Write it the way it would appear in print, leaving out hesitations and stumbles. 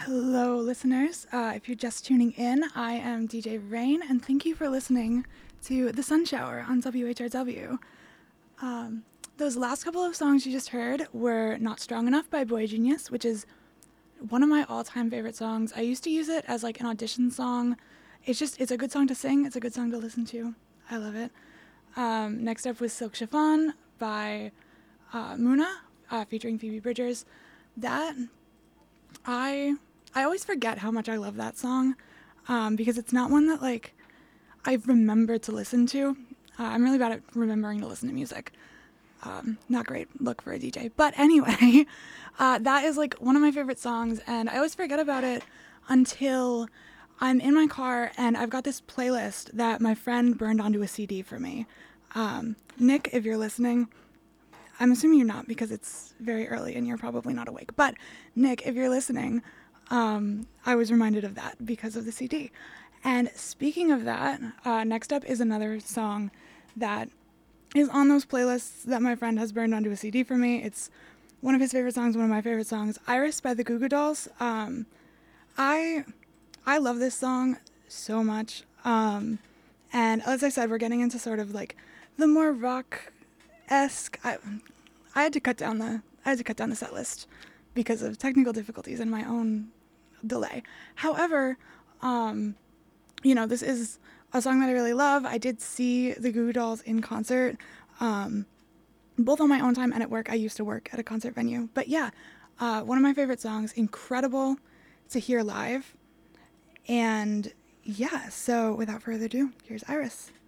Hello, listeners. If you're just tuning in, I am DJ Rain, and thank you for listening to The Sun Shower on WHRW. Those last couple of songs you just heard were Not Strong Enough by Boy Genius, which is one of my all-time favorite songs. I used to use it as like an audition song. It's a good song to sing. It's a good song to listen to. I love it. Next up was Silk Chiffon by Muna, featuring Phoebe Bridgers. That I always forget how much I love that song, because it's not one that like I've remembered to listen to. I'm really bad at remembering to listen to music. Not great look for a DJ. But anyway, that is like one of my favorite songs, and I always forget about it until I'm in my car and I've got this playlist that my friend burned onto a CD for me. Nick, if you're listening, I'm assuming you're not because it's very early and you're probably not awake. But Nick, if you're listening, I was reminded of that because of the CD. And speaking of that, next up is another song that is on those playlists that my friend has burned onto a CD for me. It's one of his favorite songs, one of my favorite songs, Iris by the Goo Goo Dolls. I love this song so much. And as I said, we're getting into sort of like the more rock-esque. I had to cut down the set list because of technical difficulties and my own delay. However, this is a song that I really love. I did see the Goo Goo Dolls in concert, both on my own time and at work. I used to work at a concert venue. But yeah, one of my favorite songs, incredible to hear live. And yeah, so without further ado, here's Iris.